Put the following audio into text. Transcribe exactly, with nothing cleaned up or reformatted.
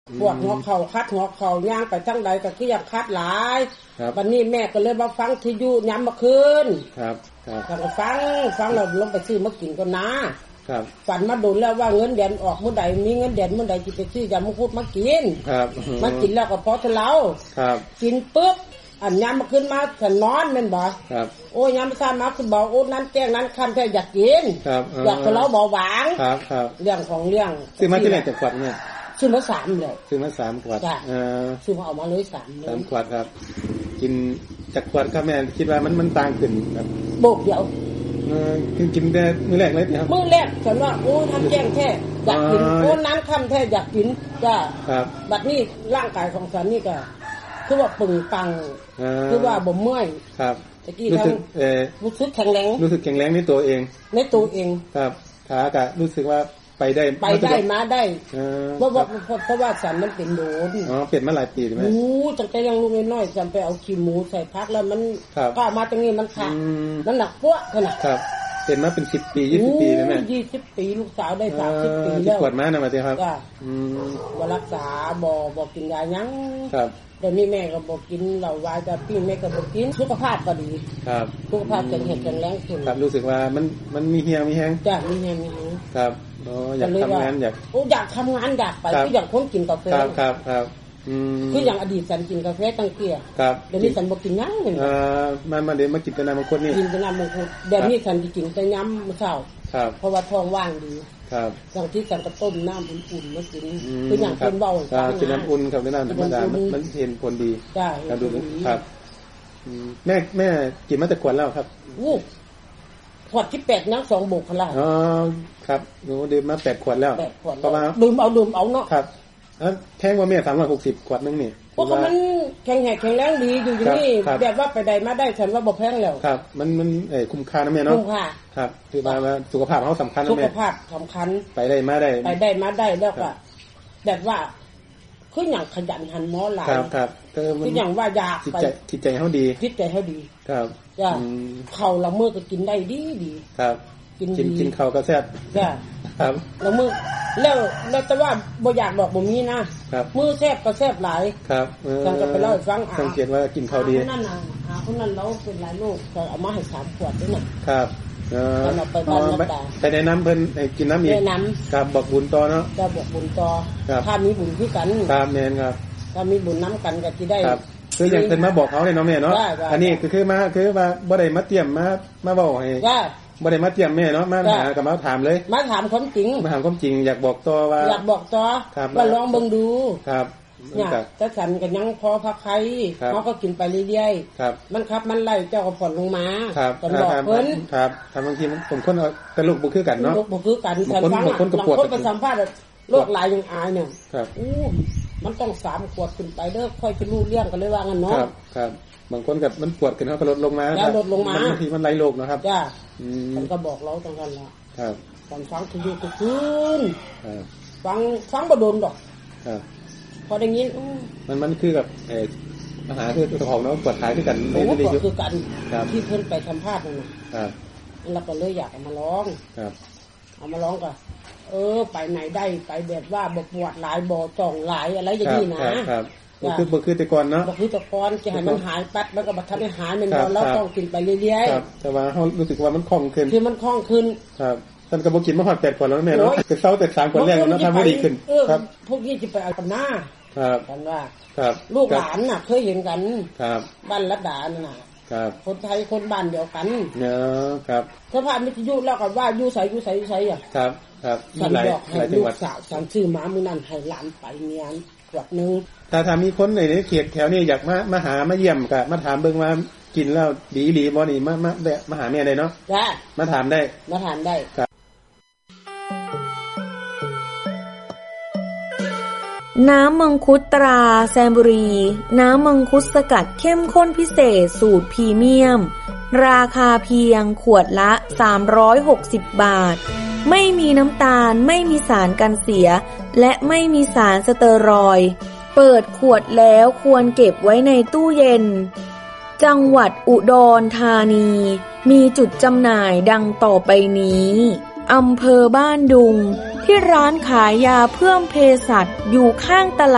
ปวดหัวเข่าคัดหัวเข่าย่างไปทั้งใดก็คืออยากคัดหลายวันนี้แม่ก็เลยมาฟังที่อยู่ย้ำมาคืนครับครับก็ฟังฟังแล้วลงไปซื้อมากินก็นะครับฝันมาโดนแล้วว่าเงินเดือนออกเมื่อใดมีเงินเดือนเมื่อใดจะไปซื้อยามังคุดมากินครับมากินแล้วก็พอเท่าเราครับกินปึ๊บอันย้ำมาขึ้นมาฉันนอนแม่นบ่ครับโอ้ยย้ำมาซ่ามาคือบอกโอ้นั้นแจ้งนั้นคันแท้อยากกินครับอยากเท่าเราเบาหวานครับครับเรื่องของเรื่องซื้อมาที่ไหนจากขวดเนี่ยซื้อมาสามเลยซื้อมาสามขวดเออซื้อมาเอามาเลยสามสามขวดครับกินจากขวดครับแม่คิดว่ามันมันต่างขึ้นครับโบกเดียวเออกินกินแต่มื้อแรกเลยครับมื้อแรกฉันว่าโอ้ทำแจ้งแท้อยากกินโอ้นั้นค่ำแท้อยากกินจ้าครับบัดนี้ร่างกายของฉันนี่ก็คือว่าปึงปังคือว่าบ่เมื่อยครับตะกี้รู้สึกเอ่อรู้สึกแข็งแรงรู้สึกแข็งแรงในตัวเองในตัวเองครับขาก็รู้สึกว่าไปได้ไปได้มาได้เพราะว่าเพราะว่าฉันมันเป็นโดนอ๋อเป็นมาหลายปีใช่มั้ยโอ้ตั้งแต่ยังลูกน้อยๆฉันไปเอาขี้หมูใส่พักแล้วมันก็มาตรงนี้มันขาดมันหนักพวกขนาดครับเป็นมาเป็นสิบปียี่สิบปีแล้วแม่ยี่สิบปีลูกสาวได้สามสิบปีแล้วปวดมากนะมาสิครับอืมบ่รักษาบ่บ่กินยาหยังครับเดี๋ยวนี้แม่ก็บ่กินเหล้าวายแต่พี่แม่ก็บ่กินสุขภาพก็ดีครับสุขภาพแข็งแข็งแรงขึ้นครับรู้สึกว่ามันมันมีเหี่ยวมีแห้งจ้ะมีแห้งมีแห้งครับอ๋ออยากทำงานอยากโอ้อยากทำงานอยากไปคืออย่างคนกินกาแฟครับครับครับอืมคืออย่างอดีตฉันกินกาแฟตั้งเตี้ยครับเดี๋ยวนี้ฉันบ่กินหยังเลยเอ่อมามาเดี๋ยวมากินแต่น้ำมังคุดนี่กินแต่น้ำมังคุดเดี๋ยวนี้ฉันสิกินแต่น้ำมื้อเช้าครับเพราะว่าท้องว่างดีครับบางทีฉันก็ต้มน้ำอุ่นๆมากินคืออย่างคนเบากินน้ำอุ่นครับน้ำธรรมดามันเห็นผลดีครับดูครับแม่แม่กินมาแต่ขวดแล้วครับอู้ขวดที่แปดนักสองโบกพลาอ๋อครับหนูดื่มมาแปดขวดแล้วเพราะว่าดื่มเอาดื่มเอาเนาะครับแท่งว่าแม่สามร้อยหกสิบขวดนึงนี่เพราะมันแข็งแรงแข็งแรงดีอยู่ที่นี่แบบว่าไปใดมาได้ฉันว่าบ่แพงแล้วครับมันมันเอ่อคุ้มค่านะแม่เนาะคุ้มค่าครับคือว่าสุขภาพเขาสำคัญนะแม่สุขภาพสำคัญไปได้มาได้ไปได้มาได้แล้วก็แบบว่าคืออย่างขยันหันหมอหลายครับครับคืออย่างว่าอยากไปจิตใจเขาดีจิตใจเขาดีครับจ้ะเข่าละเมื่อก็กินได้ดีดีครับกินกินข้าวก็แซ่บจ้ะครับละมื้อแล้วแล้วแต่ว่าบ่อยากดอกบ่มีนะครับมื้อแซ่บก็แซ่บหลายครับเออจังก็ไปเล่าให้ฟังอ่ะสังเกตว่ากินข้าวดีนั่นน่ะหาคนนั้นเราเป็นหลายโรคก็เอามาให้สามขวดด้วยน่ะครับเออไปแนะนำเพิ่นให้กินน้ำอีกแนะนำครับบอกบุญต่อเนาะก็บอกบุญต่อถ้ามีบุญคือกันครับแม่นครับถ้ามีบุญนํกันก็สิได้ครับคืออย่างเพิ่นมาบอกเขาเนี่ยเนาะแม่เนาะอันนี้คือคือมาคือว่าบ่ได้มาเตรียมมามาเว้าให้บ่ได้มาเตรียมแม่เนาะมาหาก็มาถามเลยมาถามความจริงมาถามความจริงอยากบอกต่อว่าอยากบอกต่อว่าลองเบิ่งดูครับเนี่ยแต่ฉันก็ยังพอพักไข่เฮาก็กินไปเรื่อยๆมันครับมันไล่เจ้าก็ผ่อนลงมาก็บอกเพิ่นครับทำบางทีผมคนแต่ลูกบ่คือกันเนาะบ่คือกันฉันฟังคนก็ปวดคนไปสัมภาษณ์โรคหลายอย่างอายเนี่ยครับอู้มันต้องสามขวดขึ้นไปเด้อค่อยจะรู้เรื่องกันเลยว่างั้นเนาะครับครับบางคนก็มันปวดขึ้นเฮาก็ลดลงมาแล้วลดลงมาบางทีมันไล่โรคนะครับจ้ะอืมมันก็บอกเราจังกันล่ะครับตอนฟังคือทุกคืนครับฟังฟังบ่โดนดอกครับพอได้ยินมันมันคือกับเอ่อปัญหาคือเจ้าของเนาะปวดท้ายคือกันไม่ได้คือกันที่เพิ่นไปสัมภาษณ์นั่นน่ะครับแล้วก็เลยอยากเอามาร้องครับเอามาร้องก็เออไปไหนได้ไปแบบว่าบ่ปวดหลายบ่จ่องหลายอะไรอย่างนี้นะครับบ่คือบ่คือแต่ก่อนเนาะบ่คือแต่ก่อนจะให้มันหายปัดแล้วก็บ่ทันได้หายมันบ่แล้วต้องกินไปเรื่อยๆครับแต่ว่าเฮารู้สึกว่ามันคล่องขึ้นคือมันคล่องขึ้นครับท่านก็บ่กินมาฮอดแปดขวดแล้วแม่เนาะแต่เซาแต่สามขวดแรกเนาะทำให้ดีขึ้นครับพวกนี้สิไปเอากันหน้าครับกันว่าครับลูกหลานน่ะเคยเห็นกันครับบ้านรัดดานั่นน่ะครับคนไทยคนบ้านเดียวกันเนาะครับสภาพวิทยุแล้วก็ว่าอยู่ไสอยู่ไสอยู่ไสอ่ะครับครับฉันบอกให้ลูกสาวฉันซื้อม้ามื้อนั้นให้หลานไปเมียนขวดนึงถ้าถ้ามีคนในเขตแถวนี้อยากมามาหามาเยี่ยมก็มาถามเบิ่งว่ากินแล้วดีหรือบ่นี่มามาแวะมาหาแม่ได้เนาะจ้ะมาถามได้มาถามได้น้ำมังคุดตราแซมบุรีน้ำมังคุดสกัดเข้มข้นพิเศษสูตรพรีเมียมราคาเพียงขวดละสามร้อยหกสิบบาทไม่มีน้ำตาลไม่มีสารกันเสียและไม่มีสารสเตอรอยด์เปิดขวดแล้วควรเก็บไว้ในตู้เย็นจังหวัดอุดรธานีมีจุดจำหน่ายดังต่อไปนี้อำเภอบ้านดุงที่ร้านขายยาเพิ่มเภสัชอยู่ข้างตลาด